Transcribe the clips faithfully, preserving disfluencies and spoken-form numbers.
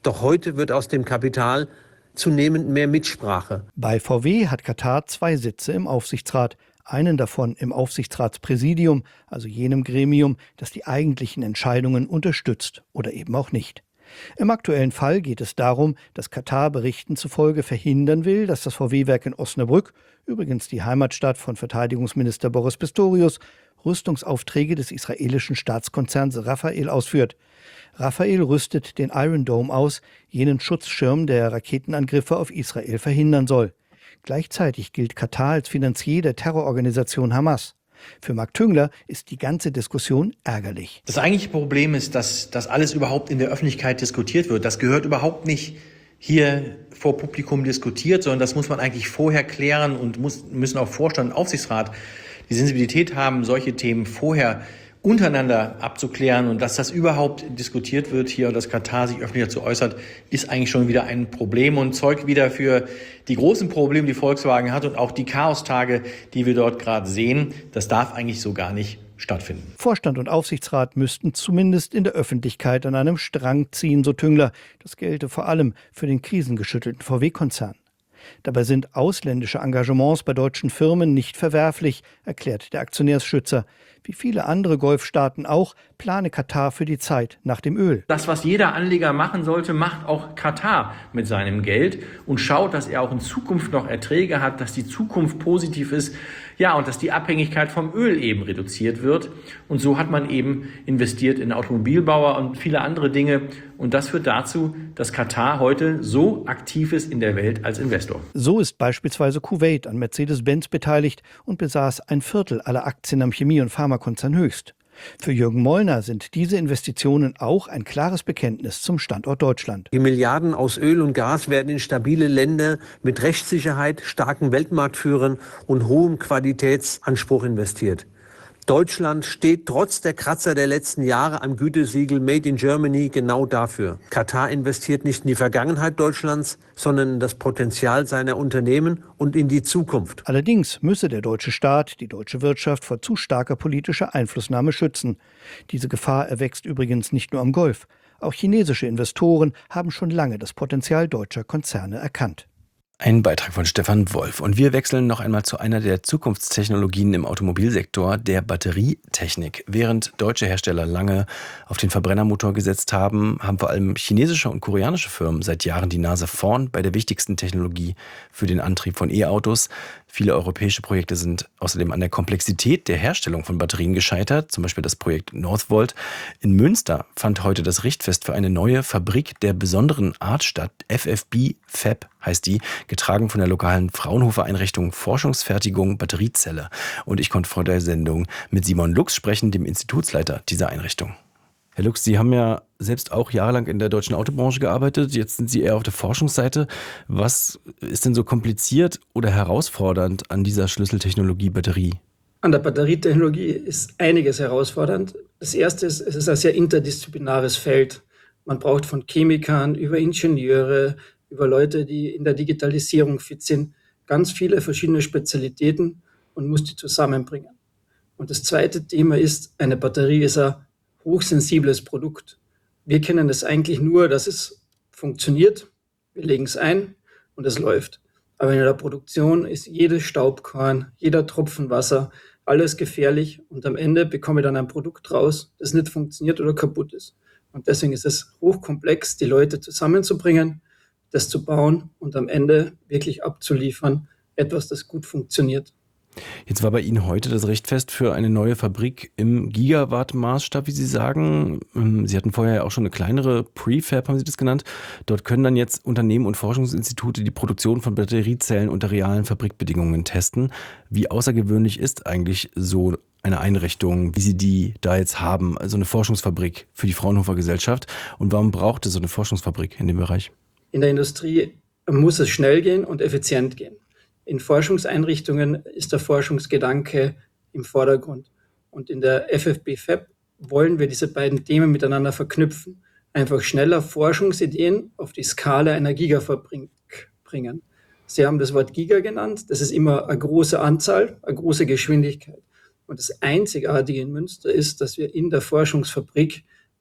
Doch heute wird aus dem Kapital zunehmend mehr Mitsprache. Bei V W hat Katar zwei Sitze im Aufsichtsrat. Einen davon im Aufsichtsratspräsidium, also jenem Gremium, das die eigentlichen Entscheidungen unterstützt oder eben auch nicht. Im aktuellen Fall geht es darum, dass Katar Berichten zufolge verhindern will, dass das V W-Werk in Osnabrück, übrigens die Heimatstadt von Verteidigungsminister Boris Pistorius, Rüstungsaufträge des israelischen Staatskonzerns Rafael ausführt. Rafael rüstet den Iron Dome aus, jenen Schutzschirm, der Raketenangriffe auf Israel verhindern soll. Gleichzeitig gilt Katar als Finanzier der Terrororganisation Hamas. Für Marc Tüngler ist die ganze Diskussion ärgerlich. Das eigentliche Problem ist, dass das alles überhaupt in der Öffentlichkeit diskutiert wird. Das gehört überhaupt nicht hier vor Publikum diskutiert, sondern das muss man eigentlich vorher klären und muss, müssen auch Vorstand und Aufsichtsrat die Sensibilität haben, solche Themen vorher untereinander abzuklären. Und dass das überhaupt diskutiert wird hier und dass Katar sich öffentlich dazu äußert, ist eigentlich schon wieder ein Problem und zeugt wieder für die großen Probleme, die Volkswagen hat und auch die Chaostage, die wir dort gerade sehen. Das darf eigentlich so gar nicht stattfinden. Vorstand und Aufsichtsrat müssten zumindest in der Öffentlichkeit an einem Strang ziehen, so Tüngler. Das gelte vor allem für den krisengeschüttelten V W-Konzern. Dabei sind ausländische Engagements bei deutschen Firmen nicht verwerflich, erklärt der Aktionärsschützer. Wie viele andere Golfstaaten auch, plane Katar für die Zeit nach dem Öl. Das, was jeder Anleger machen sollte, macht auch Katar mit seinem Geld und schaut, dass er auch in Zukunft noch Erträge hat, dass die Zukunft positiv ist, ja, und dass die Abhängigkeit vom Öl eben reduziert wird. Und so hat man eben investiert in Automobilbauer und viele andere Dinge. Und das führt dazu, dass Katar heute so aktiv ist in der Welt als Investor. So ist beispielsweise Kuwait an Mercedes-Benz beteiligt und besaß ein Viertel aller Aktien am Chemie- und Pharmakonzern Höchst. Für Jürgen Mollner sind diese Investitionen auch ein klares Bekenntnis zum Standort Deutschland. Die Milliarden aus Öl und Gas werden in stabile Länder mit Rechtssicherheit, starken Weltmarktführern und hohem Qualitätsanspruch investiert. Deutschland steht trotz der Kratzer der letzten Jahre am Gütesiegel Made in Germany genau dafür. Katar investiert nicht in die Vergangenheit Deutschlands, sondern in das Potenzial seiner Unternehmen und in die Zukunft. Allerdings müsse der deutsche Staat die deutsche Wirtschaft vor zu starker politischer Einflussnahme schützen. Diese Gefahr erwächst übrigens nicht nur am Golf. Auch chinesische Investoren haben schon lange das Potenzial deutscher Konzerne erkannt. Ein Beitrag von Stefan Wolf. Und wir wechseln noch einmal zu einer der Zukunftstechnologien im Automobilsektor, der Batterietechnik. Während deutsche Hersteller lange auf den Verbrennermotor gesetzt haben, haben vor allem chinesische und koreanische Firmen seit Jahren die Nase vorn bei der wichtigsten Technologie für den Antrieb von E-Autos. Viele europäische Projekte sind außerdem an der Komplexität der Herstellung von Batterien gescheitert, zum Beispiel das Projekt Northvolt. In Münster fand heute das Richtfest für eine neue Fabrik der besonderen Art statt. F F B Fab heißt die, getragen von der lokalen Fraunhofer-Einrichtung Forschungsfertigung Batteriezelle. Und ich konnte vor der Sendung mit Simon Lux sprechen, dem Institutsleiter dieser Einrichtung. Herr Lux, Sie haben ja selbst auch jahrelang in der deutschen Autobranche gearbeitet. Jetzt sind Sie eher auf der Forschungsseite. Was ist denn so kompliziert oder herausfordernd an dieser Schlüsseltechnologie Batterie? An der Batterietechnologie ist einiges herausfordernd. Das erste ist, es ist ein sehr interdisziplinares Feld. Man braucht von Chemikern über Ingenieure, über Leute, die in der Digitalisierung fit sind, ganz viele verschiedene Spezialitäten und muss die zusammenbringen. Und das zweite Thema ist, eine Batterie ist ein hochsensibles Produkt. Wir kennen es eigentlich nur, dass es funktioniert, wir legen es ein und es läuft. Aber in der Produktion ist jedes Staubkorn, jeder Tropfen Wasser, alles gefährlich und am Ende bekomme ich dann ein Produkt raus, das nicht funktioniert oder kaputt ist. Und deswegen ist es hochkomplex, die Leute zusammenzubringen, das zu bauen und am Ende wirklich abzuliefern, etwas, das gut funktioniert. Jetzt war bei Ihnen heute das Richtfest für eine neue Fabrik im Gigawatt-Maßstab, wie Sie sagen. Sie hatten vorher ja auch schon eine kleinere Prefab, haben Sie das genannt. Dort können dann jetzt Unternehmen und Forschungsinstitute die Produktion von Batteriezellen unter realen Fabrikbedingungen testen. Wie außergewöhnlich ist eigentlich so eine Einrichtung, wie Sie die da jetzt haben, also eine Forschungsfabrik für die Fraunhofer Gesellschaft? Und warum braucht es so eine Forschungsfabrik in dem Bereich? In der Industrie muss es schnell gehen und effizient gehen. In Forschungseinrichtungen ist der Forschungsgedanke im Vordergrund. Und in der F F B Fab wollen wir diese beiden Themen miteinander verknüpfen. Einfach schneller Forschungsideen auf die Skala einer Gigafabrik bringen. Sie haben das Wort Giga genannt. Das ist immer eine große Anzahl, eine große Geschwindigkeit. Und das Einzigartige in Münster ist, dass wir in der Forschungsfabrik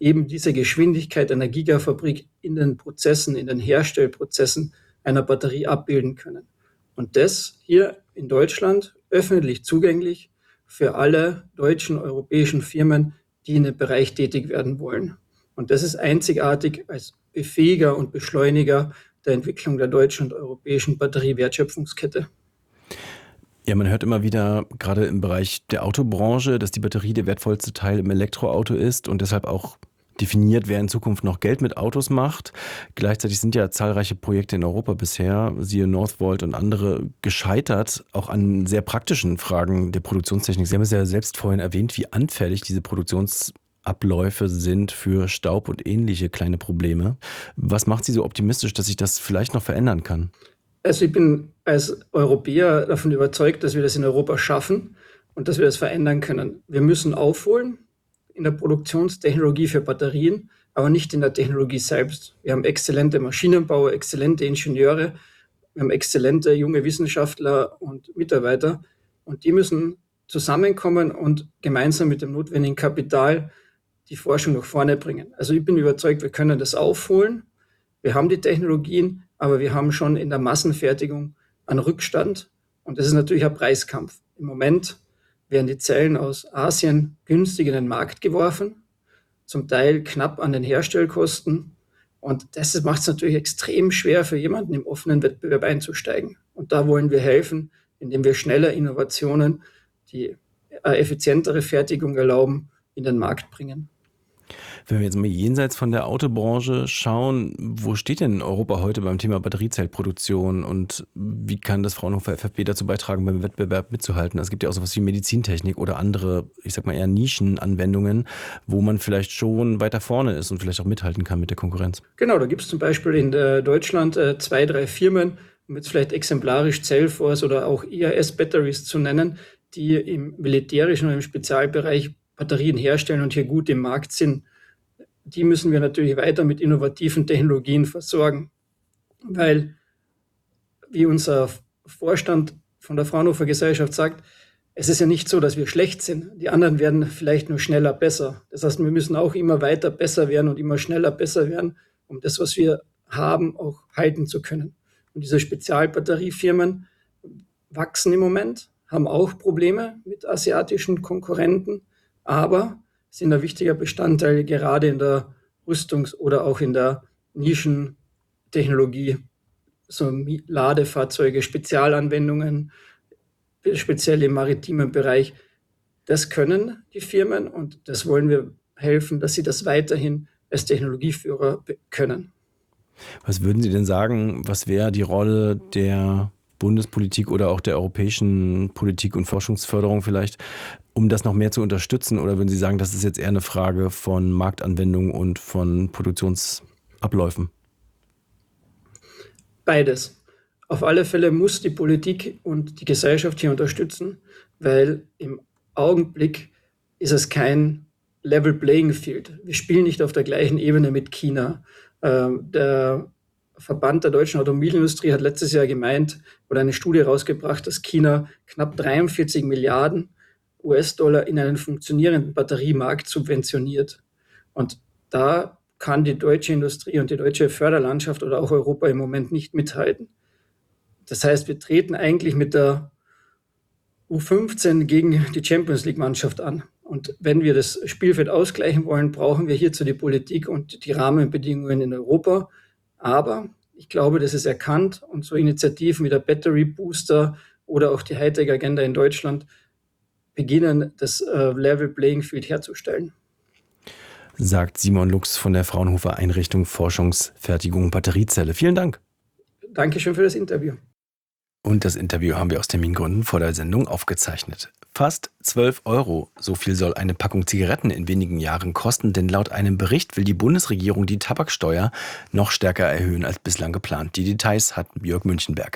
eben diese Geschwindigkeit einer Gigafabrik in den Prozessen, in den Herstellprozessen einer Batterie abbilden können. Und das hier in Deutschland öffentlich zugänglich für alle deutschen, europäischen Firmen, die in dem Bereich tätig werden wollen. Und das ist einzigartig als Befähiger und Beschleuniger der Entwicklung der deutschen und europäischen Batteriewertschöpfungskette. Ja, man hört immer wieder, gerade im Bereich der Autobranche, dass die Batterie der wertvollste Teil im Elektroauto ist und deshalb auch definiert, wer in Zukunft noch Geld mit Autos macht. Gleichzeitig sind ja zahlreiche Projekte in Europa bisher, siehe Northvolt und andere, gescheitert, auch an sehr praktischen Fragen der Produktionstechnik. Sie haben es ja selbst vorhin erwähnt, wie anfällig diese Produktionsabläufe sind für Staub und ähnliche kleine Probleme. Was macht Sie so optimistisch, dass sich das vielleicht noch verändern kann? Also ich bin als Europäer davon überzeugt, dass wir das in Europa schaffen und dass wir das verändern können. Wir müssen aufholen in der Produktionstechnologie für Batterien, aber nicht in der Technologie selbst. Wir haben exzellente Maschinenbauer, exzellente Ingenieure, wir haben exzellente junge Wissenschaftler und Mitarbeiter und die müssen zusammenkommen und gemeinsam mit dem notwendigen Kapital die Forschung nach vorne bringen. Also ich bin überzeugt, wir können das aufholen. Wir haben die Technologien, aber wir haben schon in der Massenfertigung einen Rückstand und das ist natürlich ein Preiskampf. Im Moment werden die Zellen aus Asien günstig in den Markt geworfen, zum Teil knapp an den Herstellkosten. Und das macht es natürlich extrem schwer für jemanden im offenen Wettbewerb einzusteigen. Und da wollen wir helfen, indem wir schneller Innovationen, die eine effizientere Fertigung erlauben, in den Markt bringen. Wenn wir jetzt mal jenseits von der Autobranche schauen, wo steht denn Europa heute beim Thema Batteriezellproduktion und wie kann das Fraunhofer F F B dazu beitragen, beim Wettbewerb mitzuhalten? Es gibt ja auch sowas wie Medizintechnik oder andere, ich sag mal eher Nischenanwendungen, wo man vielleicht schon weiter vorne ist und vielleicht auch mithalten kann mit der Konkurrenz. Genau, da gibt es zum Beispiel in Deutschland zwei, drei Firmen, um jetzt vielleicht exemplarisch Cellforce oder auch I A S Batteries zu nennen, die im militärischen und im Spezialbereich Batterien herstellen und hier gut im Markt sind. Die müssen wir natürlich weiter mit innovativen Technologien versorgen, weil, wie unser Vorstand von der Fraunhofer Gesellschaft sagt, es ist ja nicht so, dass wir schlecht sind. Die anderen werden vielleicht nur schneller besser. Das heißt, wir müssen auch immer weiter besser werden und immer schneller besser werden, um das, was wir haben, auch halten zu können. Und diese Spezialbatteriefirmen wachsen im Moment, haben auch Probleme mit asiatischen Konkurrenten, aber sind ein wichtiger Bestandteil gerade in der Rüstungs- oder auch in der Nischentechnologie, so Ladefahrzeuge, Spezialanwendungen, speziell im maritimen Bereich. Das können die Firmen und das wollen wir helfen, dass sie das weiterhin als Technologieführer können. Was würden Sie denn sagen, was wäre die Rolle der Bundespolitik oder auch der europäischen Politik und Forschungsförderung vielleicht, um das noch mehr zu unterstützen? Oder würden Sie sagen, das ist jetzt eher eine Frage von Marktanwendung und von Produktionsabläufen? Beides. Auf alle Fälle muss die Politik und die Gesellschaft hier unterstützen, weil im Augenblick ist es kein Level Playing Field. Wir spielen nicht auf der gleichen Ebene mit China. Ähm, der Verband der deutschen Automobilindustrie hat letztes Jahr gemeint oder eine Studie rausgebracht, dass China knapp dreiundvierzig Milliarden U S-Dollar in einen funktionierenden Batteriemarkt subventioniert. Und da kann die deutsche Industrie und die deutsche Förderlandschaft oder auch Europa im Moment nicht mithalten. Das heißt, wir treten eigentlich mit der U fünfzehn gegen die Champions League-Mannschaft an. Und wenn wir das Spielfeld ausgleichen wollen, brauchen wir hierzu die Politik und die Rahmenbedingungen in Europa. Aber ich glaube, das ist erkannt und so Initiativen wie der Battery Booster oder auch die Hightech-Agenda in Deutschland beginnen, das äh, Level Playing Field herzustellen. Sagt Simon Lux von der Fraunhofer Einrichtung Forschungsfertigung Batteriezelle. Vielen Dank. Dankeschön für das Interview. Und das Interview haben wir aus Termingründen vor der Sendung aufgezeichnet. Fast zwölf Euro, so viel soll eine Packung Zigaretten in wenigen Jahren kosten, denn laut einem Bericht will die Bundesregierung die Tabaksteuer noch stärker erhöhen als bislang geplant. Die Details hat Jörg Münchenberg.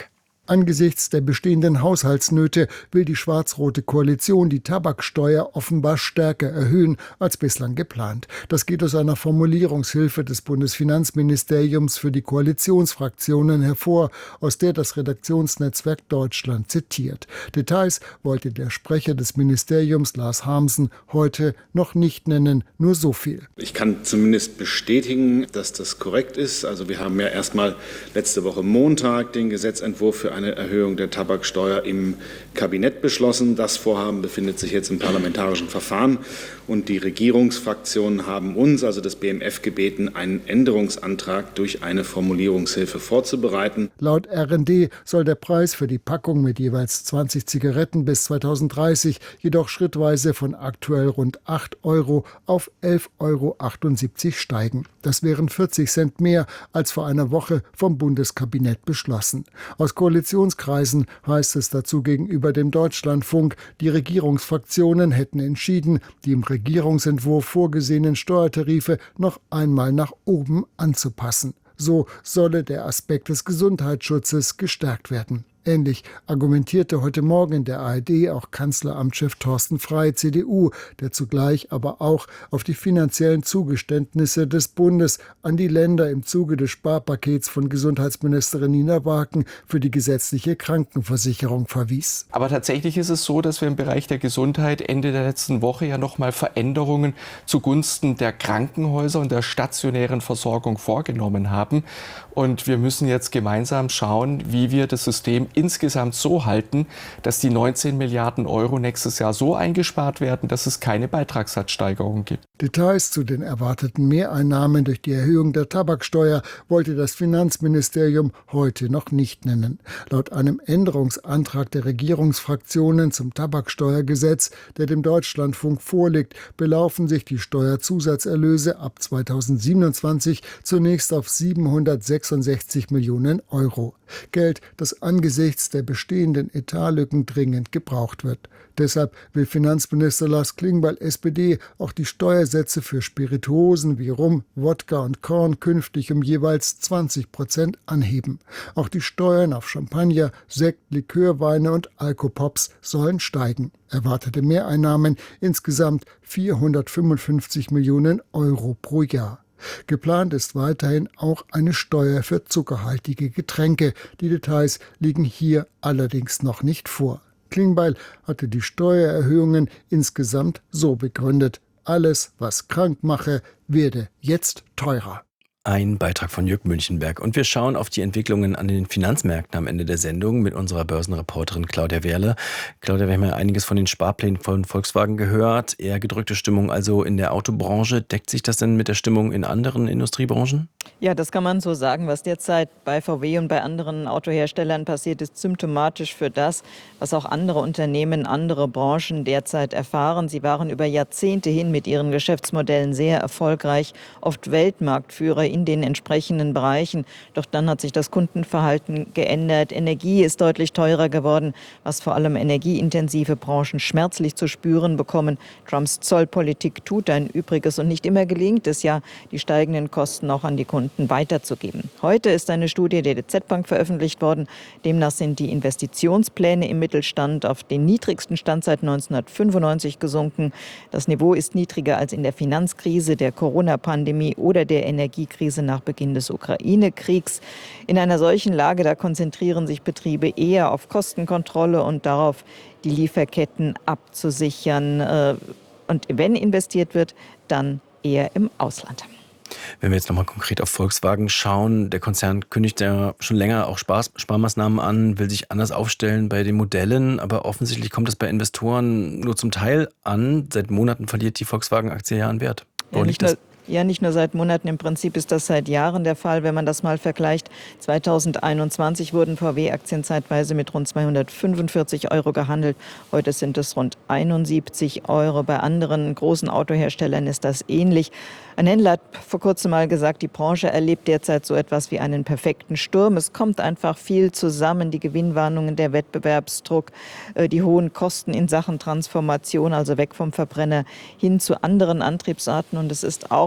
Angesichts der bestehenden Haushaltsnöte will die schwarz-rote Koalition die Tabaksteuer offenbar stärker erhöhen als bislang geplant. Das geht aus einer Formulierungshilfe des Bundesfinanzministeriums für die Koalitionsfraktionen hervor, aus der das Redaktionsnetzwerk Deutschland zitiert. Details wollte der Sprecher des Ministeriums, Lars Hamsen, heute noch nicht nennen, nur so viel. Ich kann zumindest bestätigen, dass das korrekt ist. Also wir haben ja erstmal letzte Woche Montag den Gesetzentwurf für eine Erhöhung der Tabaksteuer im Kabinett beschlossen. Das Vorhaben befindet sich jetzt im parlamentarischen Verfahren und die Regierungsfraktionen haben uns, also das B M F, gebeten, einen Änderungsantrag durch eine Formulierungshilfe vorzubereiten. Laut R and D soll der Preis für die Packung mit jeweils zwanzig Zigaretten bis zweitausenddreißig jedoch schrittweise von aktuell rund acht Euro auf elf Euro achtundsiebzig steigen. Das wären vierzig Cent mehr als vor einer Woche vom Bundeskabinett beschlossen. Aus Koalitionskreisen heißt es dazu gegenüber dem Deutschlandfunk, die Regierungsfraktionen hätten entschieden, die im Regierungsentwurf vorgesehenen Steuertarife noch einmal nach oben anzupassen. So solle der Aspekt des Gesundheitsschutzes gestärkt werden. Ähnlich argumentierte heute Morgen in der A R D auch Kanzleramtschef Thorsten Frey, C D U, der zugleich aber auch auf die finanziellen Zugeständnisse des Bundes an die Länder im Zuge des Sparpakets von Gesundheitsministerin Nina Waken für die gesetzliche Krankenversicherung verwies. Aber tatsächlich ist es so, dass wir im Bereich der Gesundheit Ende der letzten Woche ja nochmal Veränderungen zugunsten der Krankenhäuser und der stationären Versorgung vorgenommen haben. Und wir müssen jetzt gemeinsam schauen, wie wir das System insgesamt so halten, dass die neunzehn Milliarden Euro nächstes Jahr so eingespart werden, dass es keine Beitragssatzsteigerung gibt. Details zu den erwarteten Mehreinnahmen durch die Erhöhung der Tabaksteuer wollte das Finanzministerium heute noch nicht nennen. Laut einem Änderungsantrag der Regierungsfraktionen zum Tabaksteuergesetz, der dem Deutschlandfunk vorliegt, belaufen sich die Steuerzusatzerlöse ab zweitausendsiebenundzwanzig zunächst auf siebenhundertsechsundsechzig Millionen Euro. Geld, das angesichts der bestehenden Etatlücken dringend gebraucht wird. Deshalb will Finanzminister Lars Klingbeil, S P D, auch die Steuersätze für Spirituosen wie Rum, Wodka und Korn künftig um jeweils zwanzig Prozent anheben. Auch die Steuern auf Champagner, Sekt, Likörweine und Alkopops sollen steigen. Erwartete Mehreinnahmen insgesamt vierhundertfünfundfünfzig Millionen Euro pro Jahr. Geplant ist weiterhin auch eine Steuer für zuckerhaltige Getränke. Die Details liegen hier allerdings noch nicht vor. Klingbeil hatte die Steuererhöhungen insgesamt so begründet: Alles, was krank mache, werde jetzt teurer. Ein Beitrag von Jörg Münchenberg. Und wir schauen auf die Entwicklungen an den Finanzmärkten am Ende der Sendung mit unserer Börsenreporterin Claudia Wehrle. Claudia, wir haben ja einiges von den Sparplänen von Volkswagen gehört. Eher gedrückte Stimmung also in der Autobranche. Deckt sich das denn mit der Stimmung in anderen Industriebranchen? Ja, das kann man so sagen. Was derzeit bei V W und bei anderen Autoherstellern passiert, ist symptomatisch für das, was auch andere Unternehmen, andere Branchen derzeit erfahren. Sie waren über Jahrzehnte hin mit ihren Geschäftsmodellen sehr erfolgreich, oft Weltmarktführer in den entsprechenden Bereichen. Doch dann hat sich das Kundenverhalten geändert. Energie ist deutlich teurer geworden, was vor allem energieintensive Branchen schmerzlich zu spüren bekommen. Trumps Zollpolitik tut ein Übriges und nicht immer gelingt es ja, die steigenden Kosten auch an die Kunden weiterzugeben. Heute ist eine Studie der D Z Bank veröffentlicht worden. Demnach sind die Investitionspläne im Mittelstand auf den niedrigsten Stand seit neunzehnhundertfünfundneunzig gesunken. Das Niveau ist niedriger als in der Finanzkrise, der Corona-Pandemie oder der Energiekrise nach Beginn des Ukraine-Kriegs. In einer solchen Lage, da konzentrieren sich Betriebe eher auf Kostenkontrolle und darauf, die Lieferketten abzusichern. Und wenn investiert wird, dann eher im Ausland. Wenn wir jetzt nochmal konkret auf Volkswagen schauen, der Konzern kündigt ja schon länger auch Spar- Sparmaßnahmen an, will sich anders aufstellen bei den Modellen, aber offensichtlich kommt das bei Investoren nur zum Teil an. Seit Monaten verliert die Volkswagen-Aktie ja an Wert. Ja, nicht nur, ja, nicht nur seit Monaten, im Prinzip ist das seit Jahren der Fall. Wenn man das mal vergleicht, zweitausendeinundzwanzig wurden V W-Aktien zeitweise mit rund zweihundertfünfundvierzig Euro gehandelt. Heute sind es rund einundsiebzig Euro. Bei anderen großen Autoherstellern ist das ähnlich. Ein Händler hat vor kurzem mal gesagt, die Branche erlebt derzeit so etwas wie einen perfekten Sturm. Es kommt einfach viel zusammen, die Gewinnwarnungen, der Wettbewerbsdruck, die hohen Kosten in Sachen Transformation, also weg vom Verbrenner hin zu anderen Antriebsarten. Und es ist auch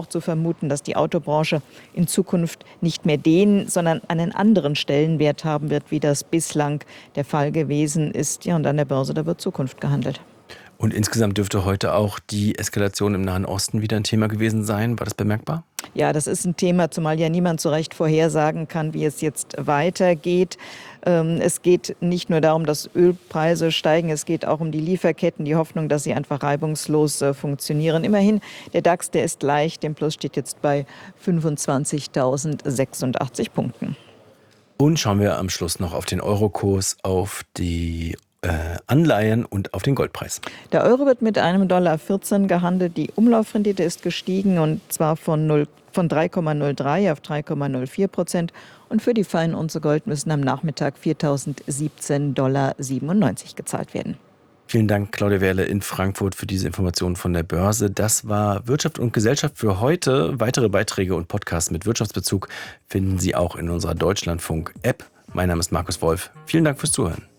zu vermuten, dass die Autobranche in Zukunft nicht mehr den, sondern einen anderen Stellenwert haben wird, wie das bislang der Fall gewesen ist. Ja, und an der Börse, da wird Zukunft gehandelt. Und insgesamt dürfte heute auch die Eskalation im Nahen Osten wieder ein Thema gewesen sein. War das bemerkbar? Ja, das ist ein Thema, zumal ja niemand so recht vorhersagen kann, wie es jetzt weitergeht. Es geht nicht nur darum, dass Ölpreise steigen, es geht auch um die Lieferketten, die Hoffnung, dass sie einfach reibungslos funktionieren. Immerhin, der DAX, der ist leicht, der Plus steht jetzt bei fünfundzwanzigtausendsechsundachtzig Punkten. Und schauen wir am Schluss noch auf den Eurokurs, auf die Äh, Anleihen und auf den Goldpreis. Der Euro wird mit einem Dollar vierzehn gehandelt. Die Umlaufrendite ist gestiegen und zwar von, null, von drei Komma null drei auf drei Komma null vier Prozent. Und für die feinen Unze Gold müssen am Nachmittag viertausendsiebzehn Komma siebenundneunzig Dollar gezahlt werden. Vielen Dank, Claudia Wehrle in Frankfurt, für diese Informationen von der Börse. Das war Wirtschaft und Gesellschaft für heute. Weitere Beiträge und Podcasts mit Wirtschaftsbezug finden Sie auch in unserer Deutschlandfunk-App. Mein Name ist Markus Wolf. Vielen Dank fürs Zuhören.